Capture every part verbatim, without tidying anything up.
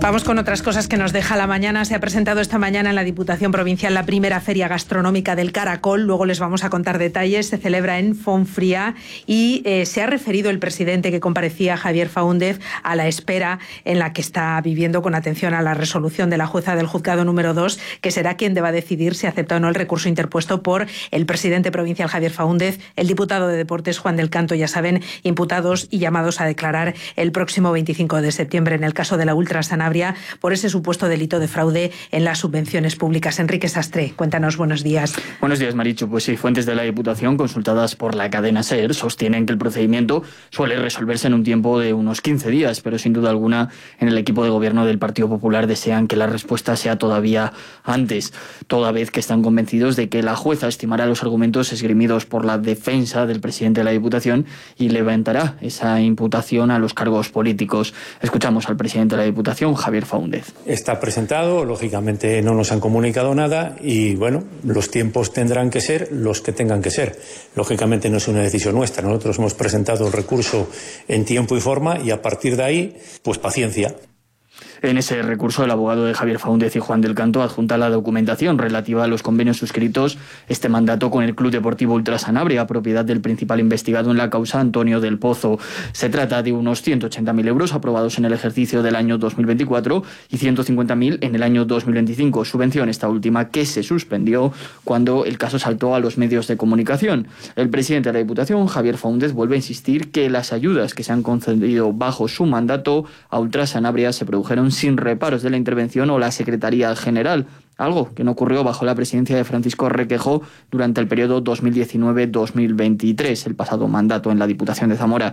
Vamos con otras cosas que nos deja la mañana. Se ha presentado esta mañana en la Diputación Provincial la primera feria gastronómica del Caracol. Luego les vamos a contar detalles. Se celebra en Fonfría y eh, se ha referido el presidente que comparecía, Javier Faúndez, a la espera en la que está viviendo con atención a la resolución de la jueza del juzgado número dos, que será quien deba decidir si acepta o no el recurso interpuesto por el presidente provincial Javier Faúndez, el diputado de Deportes Juan del Canto, ya saben, imputados y llamados a declarar el próximo veinticinco de septiembre en el caso de la Ultra Sanabria por ese supuesto delito de fraude en las subvenciones públicas. Enrique Sastre, cuéntanos, buenos días. Buenos días, Marichu. Pues sí, fuentes de la Diputación consultadas por la cadena SER sostienen que el procedimiento suele resolverse en un tiempo de unos quince días, pero sin duda alguna en el equipo de gobierno del Partido Popular desean que la respuesta sea todavía antes, toda vez que están convencidos de que la jueza estimará los argumentos esgrimidos por la defensa del presidente de la Diputación y levantará esa imputación a los cargos políticos. Escuchamos al presidente de la Diputación, Javier Faúndez. Está presentado, lógicamente no nos han comunicado nada y bueno, los tiempos tendrán que ser los que tengan que ser. Lógicamente no es una decisión nuestra, nosotros hemos presentado el recurso en tiempo y forma y a partir de ahí, pues paciencia. En ese recurso, el abogado de Javier Faúndez y Juan del Canto adjunta la documentación relativa a los convenios suscritos este mandato con el Club Deportivo Ultra Sanabria, propiedad del principal investigado en la causa, Antonio del Pozo. Se trata de unos ciento ochenta mil euros aprobados en el ejercicio del año dos mil veinticuatro y ciento cincuenta mil en el año dos mil veinticinco. Subvención esta última que se suspendió cuando el caso saltó a los medios de comunicación. El presidente de la Diputación, Javier Faúndez, vuelve a insistir que las ayudas que se han concedido bajo su mandato a Ultra Sanabria se produjeron sin reparos de la intervención o la Secretaría General, algo que no ocurrió bajo la presidencia de Francisco Requejo durante el periodo dos mil diecinueve dos mil veintitrés, el pasado mandato en la Diputación de Zamora.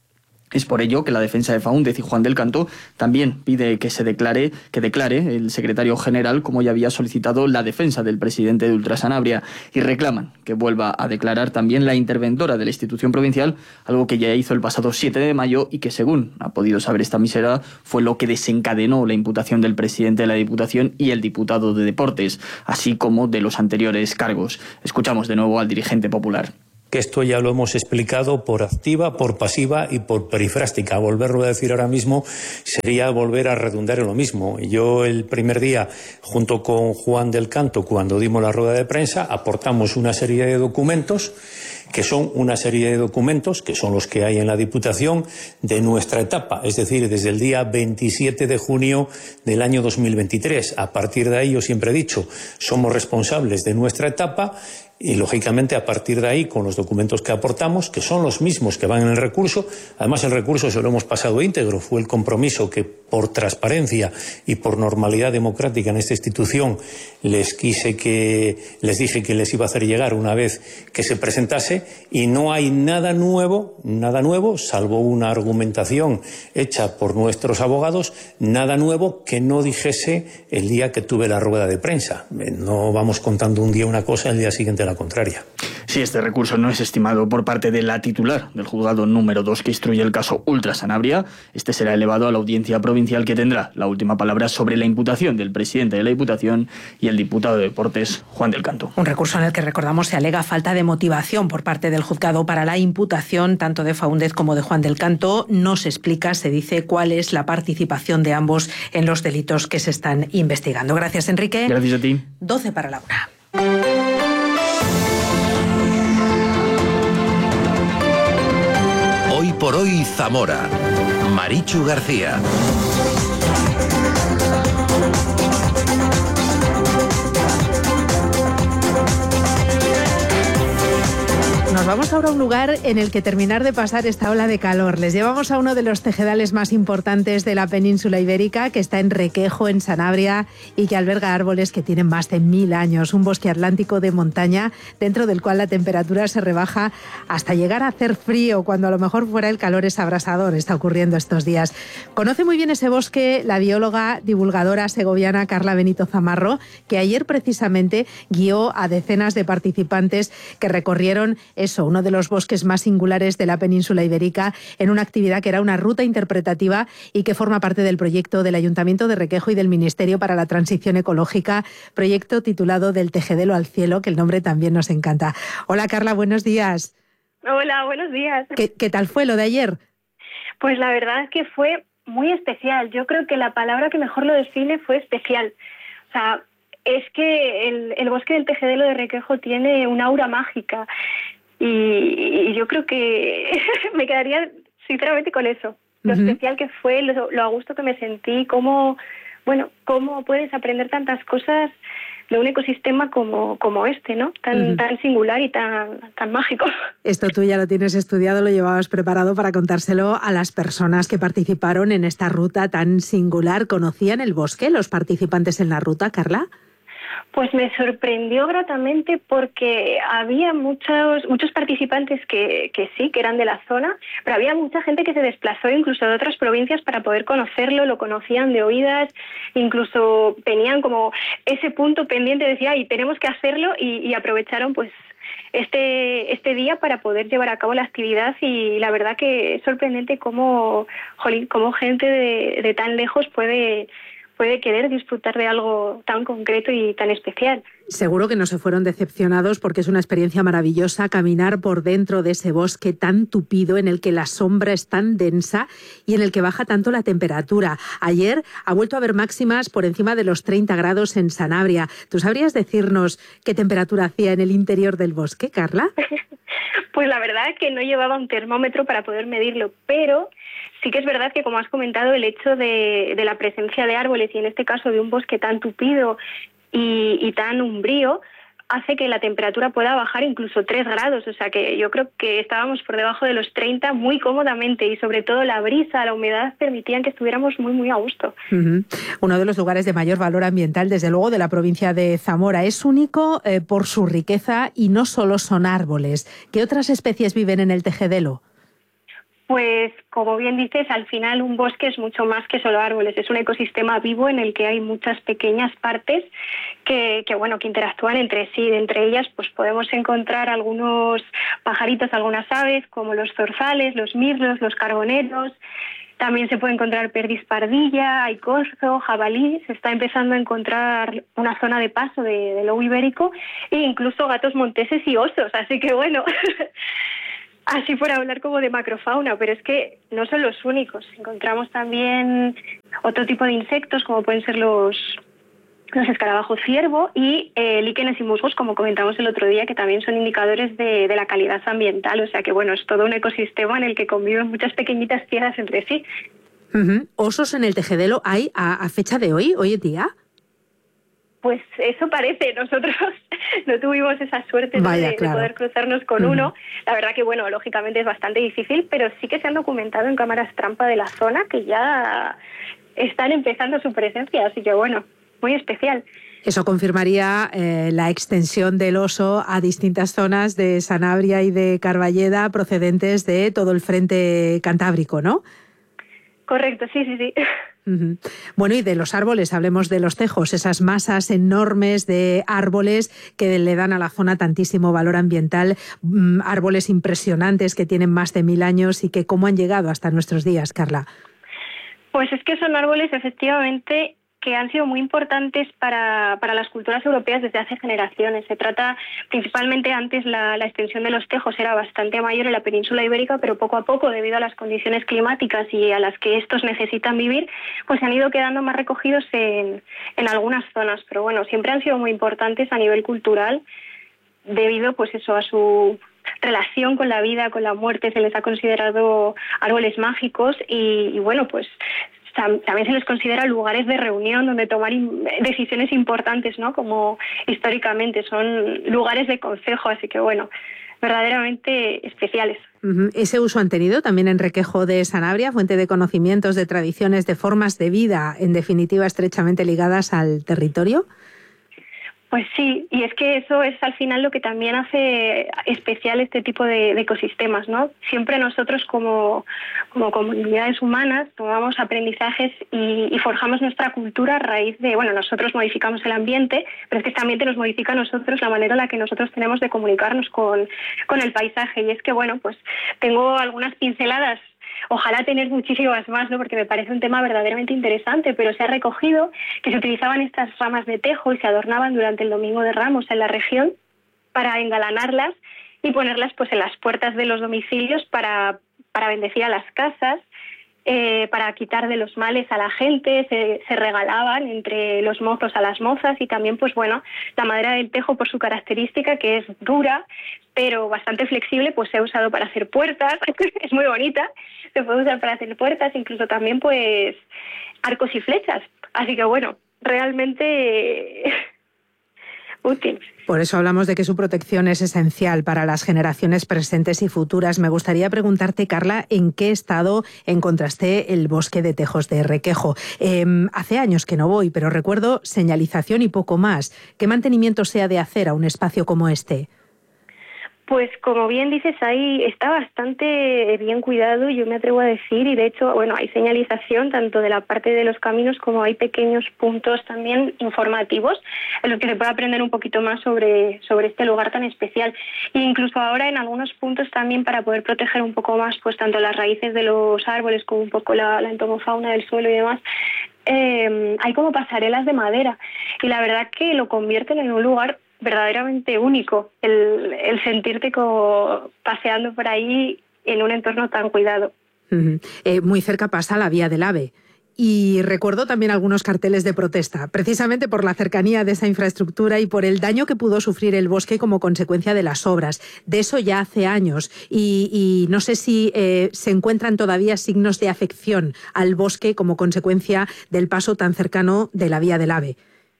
Es por ello que la defensa de Faúndez y Juan del Canto también pide que se declare, que declare el secretario general, como ya había solicitado la defensa del presidente de Ultra Sanabria, y reclaman que vuelva a declarar también la interventora de la institución provincial, algo que ya hizo el pasado siete de mayo y que, según ha podido saber esta misera, fue lo que desencadenó la imputación del presidente de la Diputación y el diputado de Deportes, así como de los anteriores cargos. Escuchamos de nuevo al dirigente popular. Que esto ya lo hemos explicado por activa, por pasiva y por perifrástica. Volverlo a decir ahora mismo sería volver a redundar en lo mismo. Yo el primer día, junto con Juan del Canto, cuando dimos la rueda de prensa, aportamos una serie de documentos que son una serie de documentos, que son los que hay en la Diputación, de nuestra etapa, es decir, desde el día veintisiete de junio del año dos mil veintitrés. A partir de ahí, yo siempre he dicho, somos responsables de nuestra etapa y, lógicamente, a partir de ahí, con los documentos que aportamos, que son los mismos que van en el recurso, además el recurso se lo hemos pasado íntegro, fue el compromiso que, por transparencia y por normalidad democrática en esta institución, les quise que, les dije que les iba a hacer llegar una vez que se presentase, y no hay nada nuevo, nada nuevo, salvo una argumentación hecha por nuestros abogados, nada nuevo que no dijese el día que tuve la rueda de prensa. No vamos contando un día una cosa y el día siguiente la contraria. Si este recurso no es estimado por parte de la titular del juzgado número dos que instruye el caso Ultra Sanabria, este será elevado a la audiencia provincial, que tendrá la última palabra sobre la imputación del presidente de la Diputación y el diputado de Deportes, Juan del Canto. Un recurso en el que, recordamos, se alega falta de motivación por parte del juzgado para la imputación tanto de Faúndez como de Juan del Canto. No se explica, se dice, cuál es la participación de ambos en los delitos que se están investigando. Gracias, Enrique. Gracias a ti. doce para la una. Hoy por hoy Zamora. Marichu García. Nos vamos ahora a un lugar en el que terminar de pasar esta ola de calor. Les llevamos a uno de los tejedales más importantes de la península ibérica, que está en Requejo, en Sanabria, y que alberga árboles que tienen más de mil años. Un bosque atlántico de montaña, dentro del cual la temperatura se rebaja hasta llegar a hacer frío, cuando a lo mejor fuera el calor es abrasador. Está ocurriendo estos días. Conoce muy bien ese bosque la bióloga divulgadora segoviana Carla Benito Zamarro, que ayer precisamente guió a decenas de participantes que recorrieron eso, uno de los bosques más singulares de la península ibérica, en una actividad que era una ruta interpretativa y que forma parte del proyecto del Ayuntamiento de Requejo y del Ministerio para la Transición Ecológica, proyecto titulado Del Tejedelo al Cielo, que el nombre también nos encanta. Hola, Carla, buenos días. Hola, buenos días. ¿Qué, qué tal fue lo de ayer? Pues la verdad es que fue muy especial. Yo creo que la palabra que mejor lo define fue especial. O sea, es que el, el bosque del Tejedelo de Requejo tiene una aura mágica y, y yo creo que me quedaría sinceramente con eso. Lo uh-huh. especial que fue, lo, lo a gusto que me sentí, cómo, bueno, cómo puedes aprender tantas cosas de un ecosistema como, como este, ¿no? Tan, uh-huh. tan singular y tan, tan mágico. Esto tú ya lo tienes estudiado, lo llevabas preparado para contárselo a las personas que participaron en esta ruta tan singular. ¿Conocían el bosque los participantes en la ruta, Carla? Pues me sorprendió gratamente porque había muchos muchos participantes que, que sí, que eran de la zona, pero había mucha gente que se desplazó incluso de otras provincias para poder conocerlo, lo conocían de oídas, incluso tenían como ese punto pendiente, decía, ay, tenemos que hacerlo y, y aprovecharon pues este este día para poder llevar a cabo la actividad y la verdad que es sorprendente cómo, jolín, cómo gente de, de tan lejos puede... puede querer disfrutar de algo tan concreto y tan especial. Seguro que no se fueron decepcionados porque es una experiencia maravillosa caminar por dentro de ese bosque tan tupido en el que la sombra es tan densa y en el que baja tanto la temperatura. Ayer ha vuelto a haber máximas por encima de los treinta grados en Sanabria. ¿Tú sabrías decirnos qué temperatura hacía en el interior del bosque, Carla? Pues la verdad es que no llevaba un termómetro para poder medirlo, pero sí que es verdad que, como has comentado, el hecho de, de la presencia de árboles y en este caso de un bosque tan tupido y, y tan umbrío hace que la temperatura pueda bajar incluso tres grados, o sea que yo creo que estábamos por debajo de los treinta muy cómodamente y sobre todo la brisa, la humedad permitían que estuviéramos muy muy a gusto. Uh-huh. Uno de los lugares de mayor valor ambiental, desde luego, de la provincia de Zamora. Es único eh, por su riqueza y no solo son árboles. ¿Qué otras especies viven en el Tejedelo? Pues, como bien dices, al final un bosque es mucho más que solo árboles. Es un ecosistema vivo en el que hay muchas pequeñas partes que, que bueno, que interactúan entre sí. De entre ellas, pues podemos encontrar algunos pajaritos, algunas aves, como los zorzales, los mirlos, los carboneros. También se puede encontrar perdiz pardilla, hay corzo, jabalí. Se está empezando a encontrar una zona de paso de, de lobo ibérico e incluso gatos monteses y osos. Así que, bueno... Así por hablar como de macrofauna, pero es que no son los únicos. Encontramos también otro tipo de insectos, como pueden ser los, los escarabajos ciervo y eh, líquenes y musgos, como comentamos el otro día, que también son indicadores de, de la calidad ambiental. O sea que, bueno, es todo un ecosistema en el que conviven muchas pequeñitas piezas entre sí. Uh-huh. ¿Osos en el Tejedelo hay a, a fecha de hoy, hoy en día? Pues eso parece. Nosotros no tuvimos esa suerte Vaya, de, claro. de poder cruzarnos con uh-huh. uno. La verdad que, bueno, lógicamente es bastante difícil, pero sí que se han documentado en cámaras trampa de la zona que ya están empezando su presencia. Así que, bueno, muy especial. Eso confirmaría eh, la extensión del oso a distintas zonas de Sanabria y de Carballeda procedentes de todo el frente cantábrico, ¿no? Correcto, sí, sí, sí. Uh-huh. Bueno, y de los árboles, hablemos de los tejos, esas masas enormes de árboles que le dan a la zona tantísimo valor ambiental, um, árboles impresionantes que tienen más de mil años y que cómo han llegado hasta nuestros días, Carla. Pues es que son árboles efectivamente que han sido muy importantes para, para las culturas europeas desde hace generaciones. Se trata principalmente, antes la, la extensión de los tejos era bastante mayor en la península ibérica, pero poco a poco, debido a las condiciones climáticas y a las que estos necesitan vivir, pues se han ido quedando más recogidos en, en algunas zonas. Pero bueno, siempre han sido muy importantes a nivel cultural, debido pues eso a su relación con la vida, con la muerte. Se les ha considerado árboles mágicos y, y bueno, pues también se les considera lugares de reunión donde tomar decisiones importantes, ¿no? Como históricamente son lugares de concejo, así que bueno, verdaderamente especiales. Uh-huh. Ese uso han tenido también en Requejo de Sanabria, fuente de conocimientos, de tradiciones, de formas de vida, en definitiva estrechamente ligadas al territorio. Pues sí, y es que eso es al final lo que también hace especial este tipo de, de ecosistemas, ¿no? Siempre nosotros como, como comunidades humanas tomamos aprendizajes y, y forjamos nuestra cultura a raíz de, bueno, nosotros modificamos el ambiente, pero es que este ambiente nos modifica a nosotros la manera en la que nosotros tenemos de comunicarnos con, con el paisaje. Y es que, bueno, pues tengo algunas pinceladas. Ojalá tener muchísimas más, ¿no? Porque me parece un tema verdaderamente interesante, pero se ha recogido que se utilizaban estas ramas de tejo y se adornaban durante el Domingo de Ramos en la región para engalanarlas y ponerlas pues en las puertas de los domicilios para, para bendecir a las casas. eh, para quitar de los males a la gente, se, se regalaban entre los mozos a las mozas, y también, pues bueno, la madera del tejo, por su característica, que es dura, pero bastante flexible, pues se ha usado para hacer puertas, es muy bonita, se puede usar para hacer puertas, incluso también, pues, arcos y flechas. Así que bueno, realmente útil. Por eso hablamos de que su protección es esencial para las generaciones presentes y futuras. Me gustaría preguntarte, Carla, ¿en qué estado encontraste el bosque de tejos de Requejo? Eh, hace años que no voy, pero recuerdo señalización y poco más. ¿Qué mantenimiento se ha de hacer a un espacio como este? Pues como bien dices, ahí está bastante bien cuidado, yo me atrevo a decir, y de hecho, bueno, hay señalización tanto de la parte de los caminos como hay pequeños puntos también informativos en los que se puede aprender un poquito más sobre, sobre este lugar tan especial. E incluso ahora en algunos puntos también, para poder proteger un poco más pues tanto las raíces de los árboles como un poco la, la entomofauna del suelo y demás, eh, hay como pasarelas de madera, y la verdad que lo convierten en un lugar verdaderamente único, el, el sentirte como paseando por ahí en un entorno tan cuidado. Uh-huh. Eh, muy cerca pasa la Vía del Ave. Y recuerdo también algunos carteles de protesta, precisamente por la cercanía de esa infraestructura y por el daño que pudo sufrir el bosque como consecuencia de las obras. De eso ya hace años. Y, y no sé si eh, se encuentran todavía signos de afección al bosque como consecuencia del paso tan cercano de la Vía del Ave.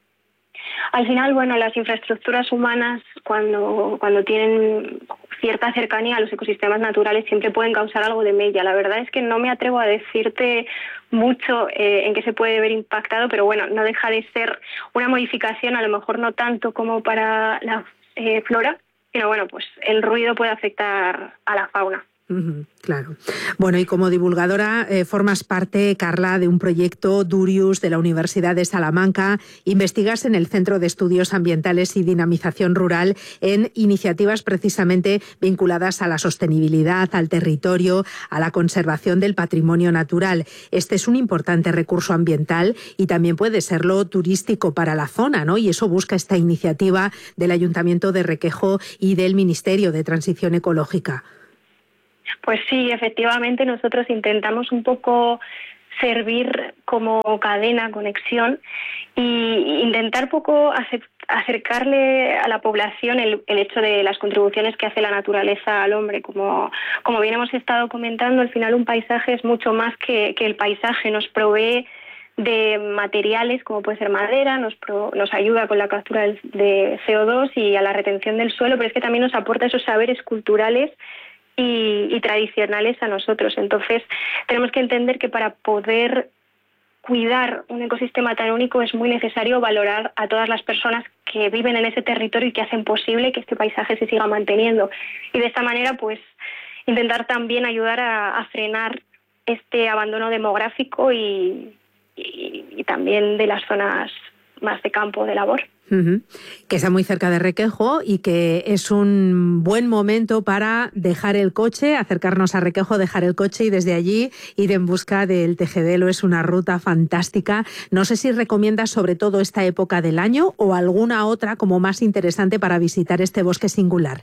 Al final, bueno, las infraestructuras humanas, cuando, cuando tienen cierta cercanía a los ecosistemas naturales, siempre pueden causar algo de mella. La verdad es que no me atrevo a decirte mucho eh, en qué se puede ver impactado, pero bueno, no deja de ser una modificación, a lo mejor no tanto como para la eh, flora, sino bueno, pues el ruido puede afectar a la fauna. Uh-huh, claro. Bueno, y como divulgadora eh, formas parte, Carla, de un proyecto Durius de la Universidad de Salamanca. Investigas en el Centro de Estudios Ambientales y Dinamización Rural en iniciativas precisamente vinculadas a la sostenibilidad, al territorio, a la conservación del patrimonio natural. Este es un importante recurso ambiental y también puede serlo turístico para la zona, ¿no? Y eso busca esta iniciativa del Ayuntamiento de Requejo y del Ministerio de Transición Ecológica. Pues sí, efectivamente nosotros intentamos un poco servir como cadena, conexión, y intentar poco acercarle a la población el, el hecho de las contribuciones que hace la naturaleza al hombre. Como, como bien hemos estado comentando, al final un paisaje es mucho más que, que el paisaje. Nos provee de materiales como puede ser madera, nos, pro, nos ayuda con la captura del, de C O dos y a la retención del suelo, pero es que también nos aporta esos saberes culturales Y, y tradicionales a nosotros. Entonces, tenemos que entender que para poder cuidar un ecosistema tan único es muy necesario valorar a todas las personas que viven en ese territorio y que hacen posible que este paisaje se siga manteniendo. Y de esta manera, pues, intentar también ayudar a, a frenar este abandono demográfico y, y, y también de las zonas más de campo, de labor. Uh-huh. Que está muy cerca de Requejo y que es un buen momento para dejar el coche, acercarnos a Requejo, dejar el coche y desde allí ir en busca del Tejedelo. Es una ruta fantástica. No sé si recomiendas sobre todo esta época del año o alguna otra como más interesante para visitar este bosque singular.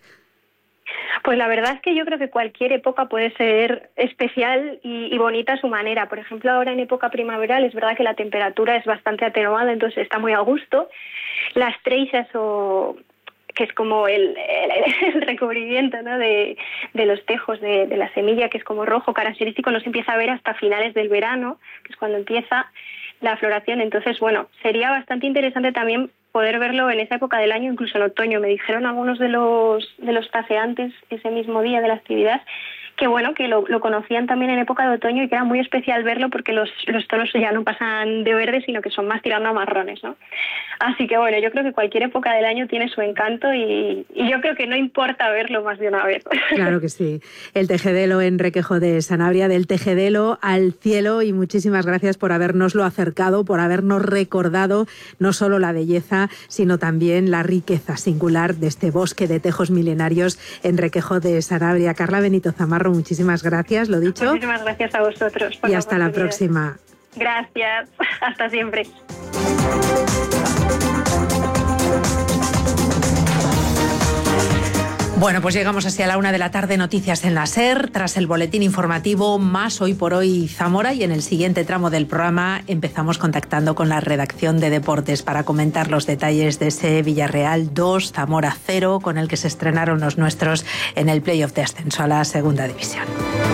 Pues la verdad es que yo creo que cualquier época puede ser especial y, y bonita a su manera. Por ejemplo, ahora en época primaveral es verdad que la temperatura es bastante atenuada, entonces está muy a gusto. Las treixas, o que es como el, el, el recubrimiento, ¿no?, de, de los tejos de, de la semilla, que es como rojo característico, no se empieza a ver hasta finales del verano, que es cuando empieza la floración. Entonces, bueno, sería bastante interesante también poder verlo en esa época del año, incluso en otoño. Me dijeron algunos de los de los paseantes ese mismo día de la actividad que bueno, que lo, lo conocían también en época de otoño y que era muy especial verlo porque los, los tonos ya no pasan de verde, sino que son más tirando a marrones, ¿no? Así que bueno, yo creo que cualquier época del año tiene su encanto y, y yo creo que no importa verlo más de una vez. Claro que sí. El Tejedelo en Requejo de Sanabria, del Tejedelo al cielo, y muchísimas gracias por habernoslo acercado, por habernos recordado no solo la belleza, sino también la riqueza singular de este bosque de tejos milenarios en Requejo de Sanabria. Carla Benito Zamarro, muchísimas gracias, lo dicho. Muchísimas gracias a vosotros. Por y hasta la próxima. Gracias, hasta siempre. Bueno, pues llegamos así a la una de la tarde, noticias en la SER. Tras el boletín informativo, más Hoy por Hoy Zamora, y en el siguiente tramo del programa empezamos contactando con la redacción de deportes para comentar los detalles de ese Villarreal dos, Zamora cero, con el que se estrenaron los nuestros en el playoff de ascenso a la segunda división.